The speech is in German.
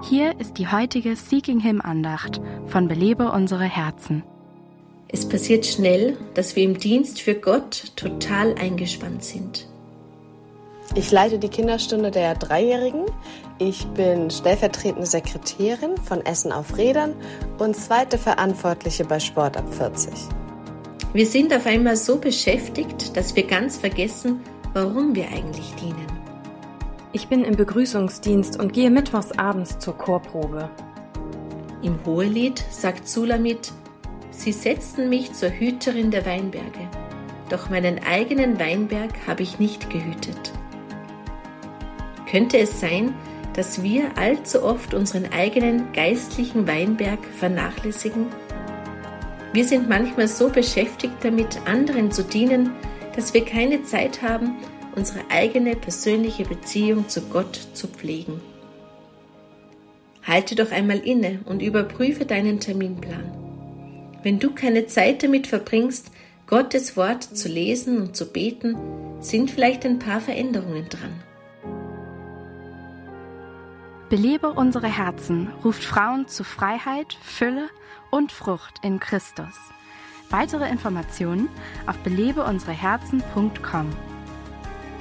Hier ist die heutige Seeking Him Andacht von Belebe unsere Herzen. Es passiert schnell, dass wir im Dienst für Gott total eingespannt sind. Ich leite die Kinderstunde der Dreijährigen. Ich bin stellvertretende Sekretärin von Essen auf Rädern und zweite Verantwortliche bei Sport ab 40. Wir sind auf einmal so beschäftigt, dass wir ganz vergessen, warum wir eigentlich dienen. Ich bin im Begrüßungsdienst und gehe mittwochs abends zur Chorprobe. Im Hohelied sagt Sulamit: Sie setzten mich zur Hüterin der Weinberge, doch meinen eigenen Weinberg habe ich nicht gehütet. Könnte es sein, dass wir allzu oft unseren eigenen geistlichen Weinberg vernachlässigen? Wir sind manchmal so beschäftigt damit, anderen zu dienen, dass wir keine Zeit haben, unsere eigene persönliche Beziehung zu Gott zu pflegen. Halte doch einmal inne und überprüfe deinen Terminplan. Wenn du keine Zeit damit verbringst, Gottes Wort zu lesen und zu beten, sind vielleicht ein paar Veränderungen dran. Belebe unsere Herzen ruft Frauen zu Freiheit, Fülle und Frucht in Christus. Weitere Informationen auf belebeunsereherzen.com.